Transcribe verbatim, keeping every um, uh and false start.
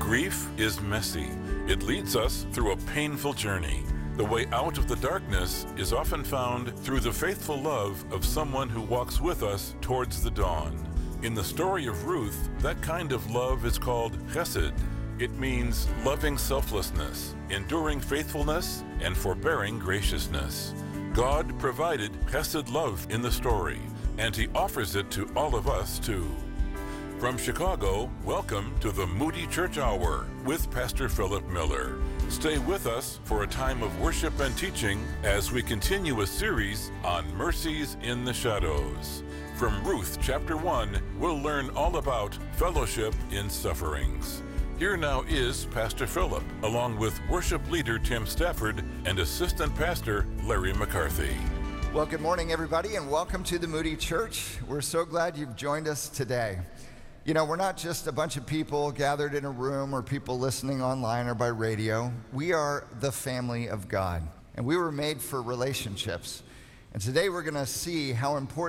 Grief is messy. It leads us through a painful journey. The way out of the darkness is often found through the faithful love of someone who walks with us towards the dawn. In the story of Ruth, that kind of love is called chesed. It means loving selflessness, enduring faithfulness, and forbearing graciousness. God provided chesed love in the story, and He offers it to all of us too. From Chicago, welcome to the Moody Church Hour with Pastor Philip Miller. Stay with us for a time of worship and teaching as we continue a series on mercies in the shadows. From Ruth chapter one, we'll learn all about fellowship in sufferings. Here now is Pastor Philip, along with worship leader Tim Stafford and assistant pastor Larry McCarthy. Well, good morning, everybody, and welcome to the Moody Church. We're so glad you've joined us today. You know, we're not just a bunch of people gathered in a room or people listening online or by radio. We are the family of God, and we were made for relationships. And today we're going to see how important